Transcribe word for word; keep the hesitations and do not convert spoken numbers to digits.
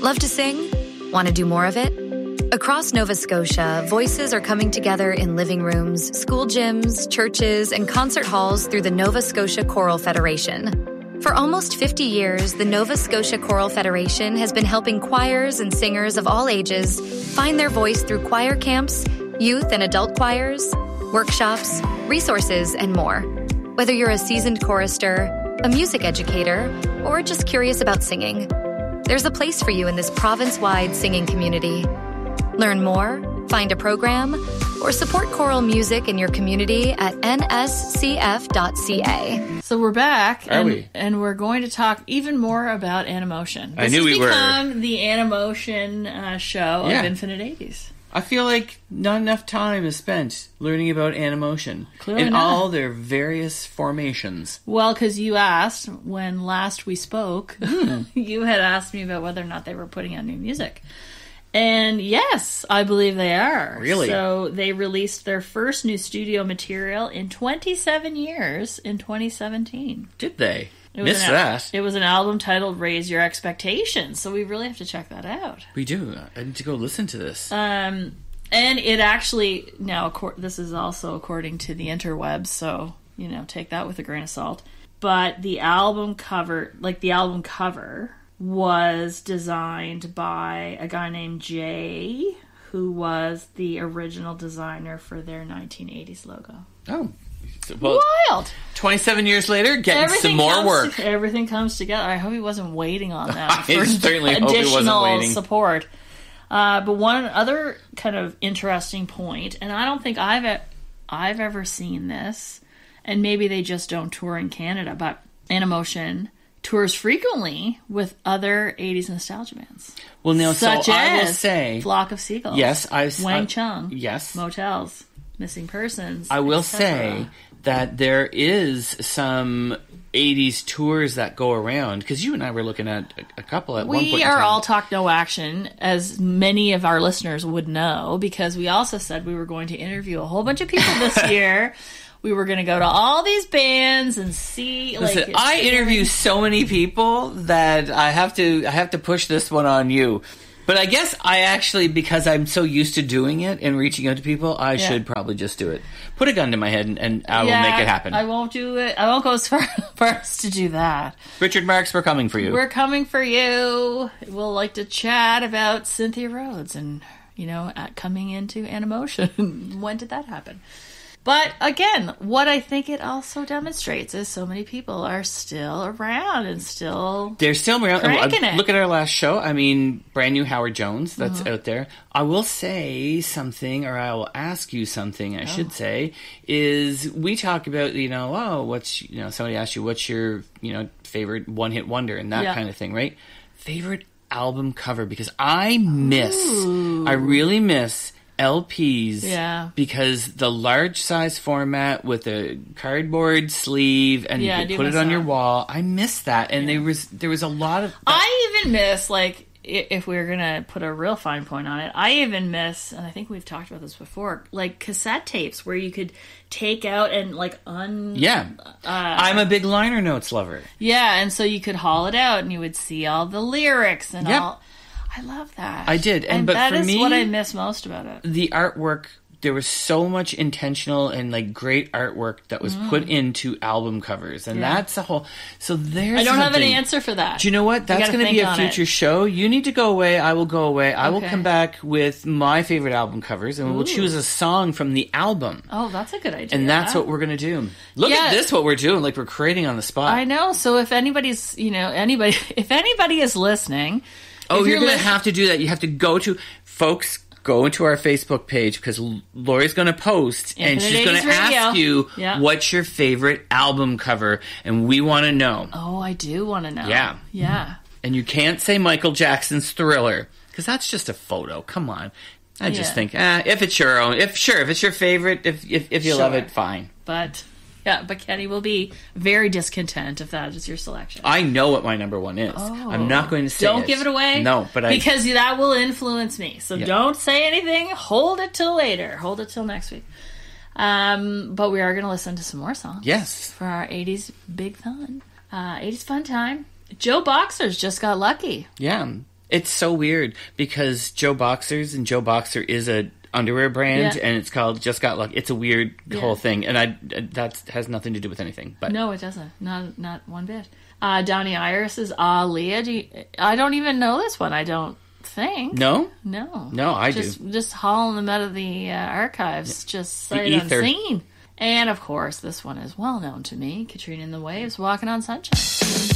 Love to sing? Want to do more of it? Across Nova Scotia, voices are coming together in living rooms, school gyms, churches, and concert halls through the Nova Scotia Choral Federation. For almost fifty years, the Nova Scotia Choral Federation has been helping choirs and singers of all ages find their voice through choir camps, youth and adult choirs, workshops, resources, and more. Whether you're a seasoned chorister, a music educator, or just curious about singing, there's a place for you in this province-wide singing community. Learn more, find a program, or support choral music in your community at n s c f dot c a. So we're back, Are and, we? and we're going to talk even more about Animotion. I knew we were. This has become the Animotion uh, show Yeah. of Infinite eighties. I feel like not enough time is spent learning about Animotion Clearly in not. all their various formations. Well, because you asked when last we spoke, you had asked me about whether or not they were putting out new music. And yes, I believe they are. Really? So they released their first new studio material in twenty-seven years in twenty seventeen. Did they? It was Missed an, that. It was an album titled Raise Your Expectations, so we really have to check that out. We do. I need to go listen to this. Um, and it actually, now, acor- this is also according to the interwebs, so, you know, take that with a grain of salt. But the album cover, like the album cover, was designed by a guy named Jay, who was the original designer for their nineteen eighties logo. Oh. Well, Wild! twenty-seven years later, getting Everything some more comes work. To, everything comes together. I hope he wasn't waiting on them I for certainly hope he wasn't additional waiting. support. Uh, but one other kind of interesting point, and I don't think I've e- I've ever seen this, and maybe they just don't tour in Canada, but Animotion tours frequently with other eighties nostalgia bands. Well, now, such so as I will say, Flock of Seagulls, yes, I've Wang I- Chung, yes, Motels, Missing Persons. I will et cetera. say that there is some eighties tours that go around, because you and I were looking at a, a couple at one point. We in are time. all Talk No Action, as many of our listeners would know, because we also said we were going to interview a whole bunch of people this year. We were going to go to all these bands and see. Listen, like, I interview so many people that I have to I have to push this one on you. But I guess I actually, because I'm so used to doing it and reaching out to people, I Yeah. should probably just do it. Put a gun to my head and, and I Yeah, will make it happen. I won't do it. I won't go as far for us to do that. Richard Marks, we're coming for you. We're coming for you. We'll like to chat about Cynthia Rhodes and, you know, at coming into Animotion. When did that happen? But again, what I think it also demonstrates is so many people are still around and still They're still around. cranking it. Look at our last show. I mean, brand new Howard Jones that's Uh-huh. out there. I will say something, or I will ask you something, I Oh. should say, is we talk about, you know, oh, what's, you know, somebody asks you, what's your, you know, favorite one-hit wonder and that Yeah. kind of thing, right? Favorite album cover, because I miss, I really miss L Ps, Yeah. because the large size format with a cardboard sleeve and Yeah, I you do could put miss it on that. your wall. I miss that, and there was there was a lot of. I even miss, like, i- if we were going to put a real fine point on it, I even miss, and I think we've talked about this before, like cassette tapes where you could take out and, like, un... Yeah, Uh, I'm a big liner notes lover. Yeah, and so you could haul it out and you would see all the lyrics and Yep. all... I love that. I did, and- but that for is me- what I miss most about it. The artwork, there was so much intentional and like great artwork that was put into album covers, and Mm. Yeah. that's a whole. So there's. I don't have an something- answer for that. Do you know what? That's gotta going to be think a on future it. show. You need to go away. I will go away. I will Okay. come back with my favorite album covers, and we'll Ooh. choose a song from the album. Oh, that's a good idea. And that's what we're going to do. Look Yeah. at this, what we're doing. Like, we're creating on the spot. I know. So if anybody's, you know, anybody, if anybody is listening, Oh, if you're, going to lis- have to do that. You have to go to, folks, go into our Facebook page, because Lori's going to post, and Infinite she's going to eighties Radio. ask you, Yeah. what's your favorite album cover? And we want to know. Oh, I do want to know. Yeah. Yeah. And you can't say Michael Jackson's Thriller, because that's just a photo. Come on. I just Yeah. think, ah, if it's your own, if sure, if it's your favorite, if if, if you love Sure. it, fine. But, yeah, but Kenny will be very discontent if that is your selection. I know what my number one is. I'm not going to say Don't it. give it away. No, but I... Because that will influence me. So Yeah. don't say anything. Hold it till later. Hold it till next week. Um, but we are going to listen to some more songs. Yes. For our eighties big fun. Uh, eighties fun time. Joe Boxers just got lucky. Yeah. It's so weird because Joe Boxers and Joe Boxer is a underwear brand, Yeah. and it's called Just Got Lucky. It's a weird Yeah. whole thing, and I that has nothing to do with anything. But No, it doesn't. Not not one bit. Uh, Downey Iris's Ah Leah. Do you, I don't even know this one. I don't think. no, No. No, I just, do. Just hauling them out of the uh, archives. Just sight ether. unseen. And of course, this one is well known to me. Katrina and the Waves, Walking on Sunshine.